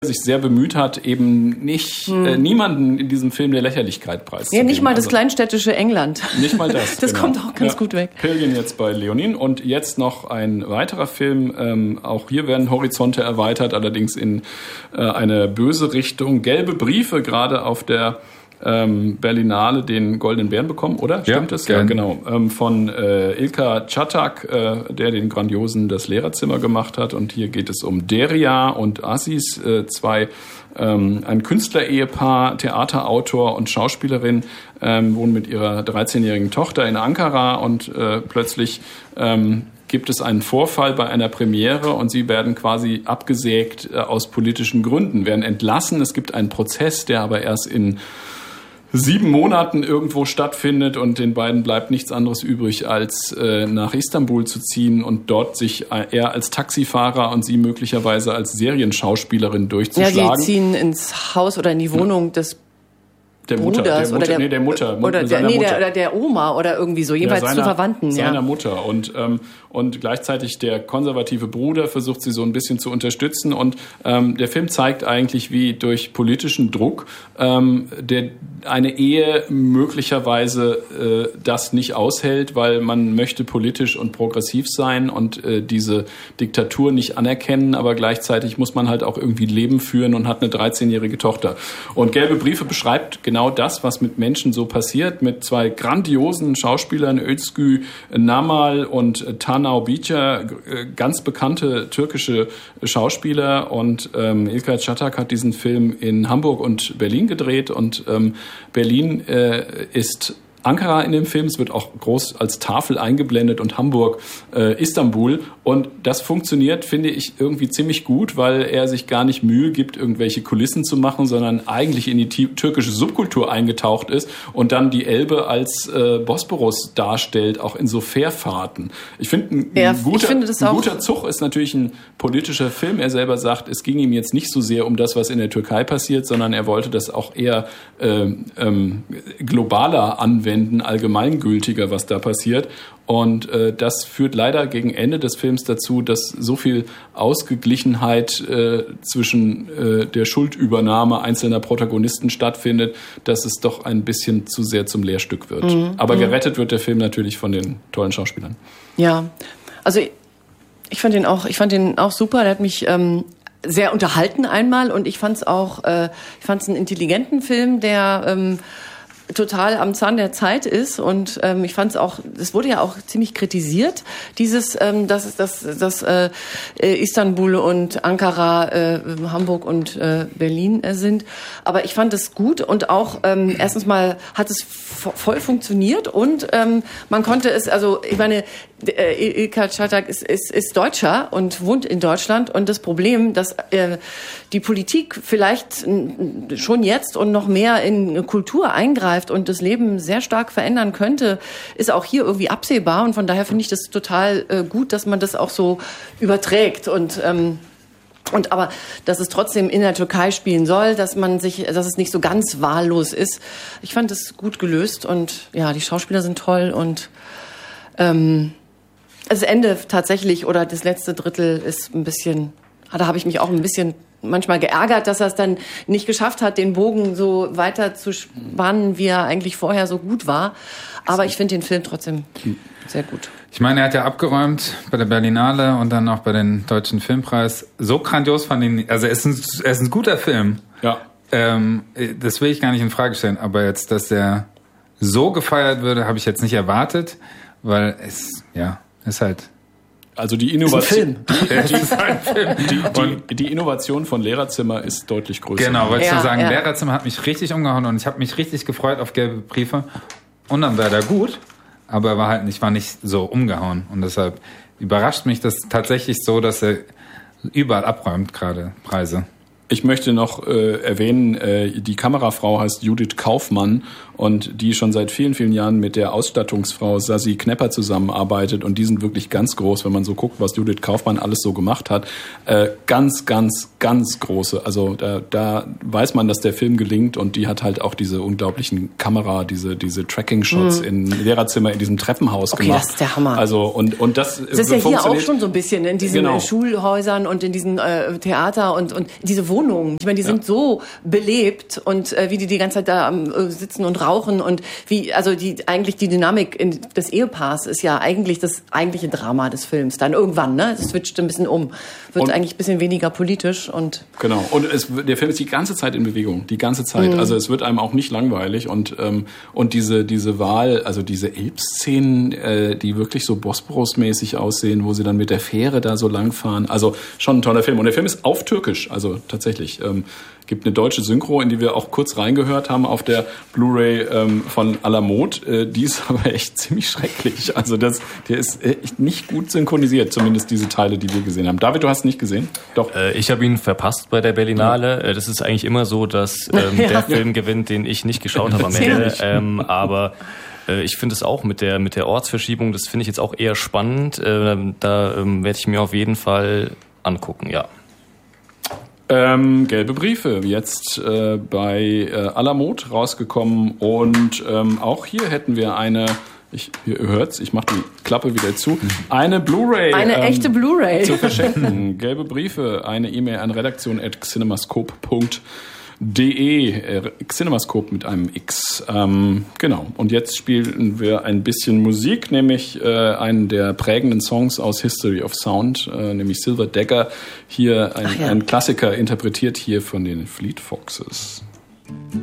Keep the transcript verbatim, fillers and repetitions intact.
sich sehr bemüht hat, eben nicht hm. äh, niemanden in diesem Film der Lächerlichkeit preiszugeben. Ja, nicht mal das also, kleinstädtische England. Nicht mal das. Das genau. kommt auch ganz ja. gut weg. Pilgrim jetzt bei Leonin und jetzt noch ein weiterer Film. Ähm, auch hier werden Horizonte erweitert, allerdings in äh, eine böse Richtung. Gelbe Briefe, gerade auf der ähm, Berlinale den Goldenen Bären bekommen, oder? Ja, Stimmt das? Ja, genau. Ähm, von äh, Ilka Çatak, äh, der den grandiosen Das Lehrerzimmer gemacht hat. Und hier geht es um Derya und Aziz, äh, zwei ähm, ein Künstlerehepaar, Theaterautor und Schauspielerin, ähm, wohnen mit ihrer dreizehnjährigen Tochter in Ankara und äh, plötzlich ähm, gibt es einen Vorfall bei einer Premiere und sie werden quasi abgesägt äh, aus politischen Gründen, werden entlassen. Es gibt einen Prozess, der aber erst in sieben Monaten irgendwo stattfindet und den beiden bleibt nichts anderes übrig, als äh, nach Istanbul zu ziehen und dort sich äh, er als Taxifahrer und sie möglicherweise als Serienschauspielerin durchzuschlagen. Ja, die ziehen ins Haus oder in die Wohnung ja. des Der Mutter, Bruders der Mutter, oder der, nee, der Mutter, oder der, nee, der, oder der Oma oder irgendwie so, jedenfalls ja, seiner, zu Verwandten. Seiner ja. Mutter und ähm, und gleichzeitig der konservative Bruder versucht sie so ein bisschen zu unterstützen und ähm, der Film zeigt eigentlich, wie durch politischen Druck ähm, der eine Ehe möglicherweise äh, das nicht aushält, weil man möchte politisch und progressiv sein und äh, diese Diktatur nicht anerkennen, aber gleichzeitig muss man halt auch irgendwie Leben führen und hat eine dreizehnjährige Tochter. Und Gelbe Briefe beschreibt genau das, was mit Menschen so passiert, mit zwei grandiosen Schauspielern, Özgü Namal und Tanau Biçer, ganz bekannte türkische Schauspieler und ähm, Ilka Çatak hat diesen Film in Hamburg und Berlin gedreht und ähm, Berlin äh, ist Ankara in dem Film, es wird auch groß als Tafel eingeblendet und Hamburg, äh, Istanbul und das funktioniert, finde ich, irgendwie ziemlich gut, weil er sich gar nicht Mühe gibt, irgendwelche Kulissen zu machen, sondern eigentlich in die türkische Subkultur eingetaucht ist und dann die Elbe als äh, Bosporus darstellt, auch in so Fährfahrten. Ich finde, ein, ja, ein, guter, ich finde das ein auch guter Zug ist natürlich ein politischer Film. Er selber sagt, es ging ihm jetzt nicht so sehr um das, was in der Türkei passiert, sondern er wollte das auch eher ähm, ähm, globaler anwenden, allgemeingültiger, was da passiert. Und äh, das führt leider gegen Ende des Films dazu, dass so viel Ausgeglichenheit äh, zwischen äh, der Schuldübernahme einzelner Protagonisten stattfindet, dass es doch ein bisschen zu sehr zum Lehrstück wird. Mhm. Aber gerettet wird der Film natürlich von den tollen Schauspielern. Ja, also ich, ich fand den auch, ich fand den auch super. Der hat mich ähm, sehr unterhalten einmal und ich fand es auch, äh, ich fand es einen intelligenten Film, der ähm, total am Zahn der Zeit ist und ähm, ich fand es auch, es wurde ja auch ziemlich kritisiert, dieses, ähm, dass, dass, dass äh, Istanbul und Ankara, äh, Hamburg und äh, Berlin äh, sind, aber ich fand es gut und auch ähm, erstens mal hat es voll funktioniert und ähm, man konnte es, also ich meine, äh, Ilka Çatak ist, ist, ist Deutscher und wohnt in Deutschland und das Problem, dass äh, die Politik vielleicht schon jetzt und noch mehr in Kultur eingreift und das Leben sehr stark verändern könnte, ist auch hier irgendwie absehbar und von daher finde ich das total äh, gut, dass man das auch so überträgt und ähm, und aber dass es trotzdem in der Türkei spielen soll, dass man sich, dass es nicht so ganz wahllos ist. Ich fand das gut gelöst und ja, die Schauspieler sind toll und ähm, das Ende tatsächlich oder das letzte Drittel ist ein bisschen, da habe ich mich auch ein bisschen manchmal geärgert, dass er es dann nicht geschafft hat, den Bogen so weiter zu spannen, wie er eigentlich vorher so gut war. Aber ich finde den Film trotzdem sehr gut. Ich meine, er hat ja abgeräumt bei der Berlinale und dann auch bei den Deutschen Filmpreis. So grandios fand ich ihn, also er ist ein, er ist ein guter Film. Ja. Ähm, das will ich gar nicht in Frage stellen, aber jetzt, dass er so gefeiert würde, habe ich jetzt nicht erwartet, weil es, ja, ist halt... Also die Innovation, die, die, die, die Innovation von Lehrerzimmer ist deutlich größer. Genau, wollte ich ja, nur sagen, ja. Lehrerzimmer hat mich richtig umgehauen und ich habe mich richtig gefreut auf Gelbe Briefe. Und dann war er gut, aber er war halt nicht, war nicht so umgehauen. Und deshalb überrascht mich das tatsächlich so, dass er überall abräumt, gerade Preise. Ich möchte noch äh, erwähnen, äh, die Kamerafrau heißt Judith Kaufmann und die schon seit vielen, vielen Jahren mit der Ausstattungsfrau Sassi Knepper zusammenarbeitet und die sind wirklich ganz groß, wenn man so guckt, was Judith Kaufmann alles so gemacht hat. Äh, ganz, ganz, ganz große. Also da, da weiß man, dass der Film gelingt und die hat halt auch diese unglaublichen Kamera, diese diese Tracking-Shots mhm. in Lehrerzimmer in diesem Treppenhaus okay, gemacht. Das ist der Hammer. Also und und das, das ist ja hier auch schon so ein bisschen in diesen genau. Schulhäusern und in diesen äh, Theater und und diese Wohnungen Wohnungen. Ich meine, die sind ja. so belebt und äh, wie die die ganze Zeit da äh, sitzen und rauchen und wie, also die eigentlich die Dynamik in, des Ehepaars ist ja eigentlich das eigentliche Drama des Films. Dann irgendwann, ne? Es switcht ein bisschen um, wird und, eigentlich ein bisschen weniger politisch und genau. Und es, der Film ist die ganze Zeit in Bewegung, die ganze Zeit. Mhm. Also es wird einem auch nicht langweilig und ähm, und diese diese Wahl, also diese Elbszenen, äh, die wirklich so Bosporus-mäßig aussehen, wo sie dann mit der Fähre da so langfahren. Also schon ein toller Film. Und der Film ist auf Türkisch, also tatsächlich. Ähm, gibt eine deutsche Synchro, in die wir auch kurz reingehört haben auf der Blu-ray ähm, von Alamod. Äh, die ist aber echt ziemlich schrecklich. Also das, der ist echt nicht gut synchronisiert, zumindest diese Teile, die wir gesehen haben. David, du hast ihn nicht gesehen? Doch. Äh, ich habe ihn verpasst bei der Berlinale. Ja. Das ist eigentlich immer so, dass ähm, ja. der Film gewinnt, den ich nicht geschaut habe am Ende. Ähm, aber äh, ich finde es auch mit der mit der Ortsverschiebung, das finde ich jetzt auch eher spannend. Äh, da ähm, werde ich mir auf jeden Fall angucken, ja. Ähm, Gelbe Briefe, jetzt äh, bei äh, Alamod rausgekommen und ähm, auch hier hätten wir eine, ich, ihr hört's, ich mache die Klappe wieder zu, eine Blu-ray. Eine ähm, echte Blu-ray. Zu verschenken. Gelbe Briefe, eine E-Mail an redaktion at cinemascope punkt de, äh, Cinemascope mit einem X. Ähm, genau. Und jetzt spielen wir ein bisschen Musik, nämlich äh, einen der prägenden Songs aus History of Sound, äh, nämlich Silver Dagger. Hier ein, ja. ein Klassiker, interpretiert hier von den Fleet Foxes.